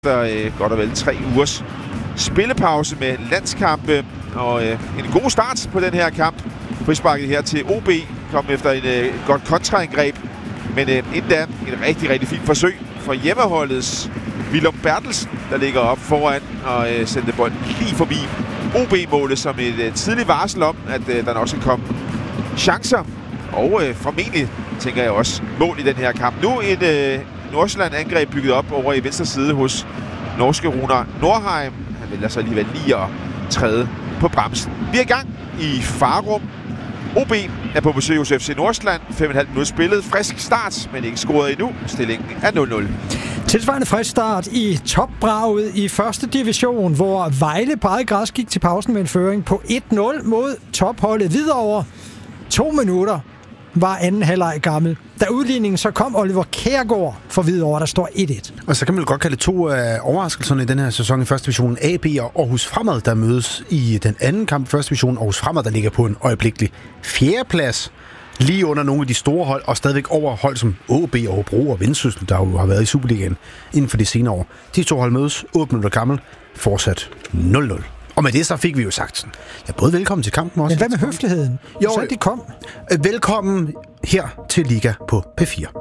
Efter godt og vel 3 ugers spillepause med landskampe, og en god start på den her kamp. Frisparket her til OB kom efter et godt kontraangreb, men inden da et rigtig, rigtig fint forsøg for hjemmeholdets Willum Bertelsen, der ligger op foran og sendte bolden lige forbi OB-målet som et tidligt varsel om, at der nok skal komme chancer, og formentlig, tænker jeg også, mål i den her kamp. Nu et Nordsjælland-angreb bygget op over i venstre side hos norske Runar Nordheim. Han vælger så alligevel lige at træde på bremsen. Vi er i gang i Farum. OB er på besøg hos FC Nordsjælland. 5,5 minutter spillet. Frisk start, men ikke scoret endnu. Stillingen er 0-0. Tilsvarende frisk start i topbraget i første division, hvor Vejle på eget græs gik til pausen med en føring på 1-0 mod topholdet Hvidovre. 2 minutter var anden halvleg gammel. Da udligningen så kom Oliver Kjærgaard for Hvidovre, der står 1-1. Og så kan man godt kalde 2 af overraskelserne i den her sæson i første division. AB og Aarhus Fremad, der mødes i den anden kamp i første division. Aarhus Fremad, der ligger på en øjeblikkelig 4. plads. Lige under nogle af de store hold, og stadigvæk over hold som OB, Aarhus og Vendsyssel, der jo har været i Superligaen inden for de senere år. De 2 hold mødes, 8 minutter gammel, fortsat 0-0. Og med det så fik vi jo sagt sådan, ja, både velkommen til kampen også. Men hvad med høfligheden? Jo, så de kom. Velkommen her til Liga på P4.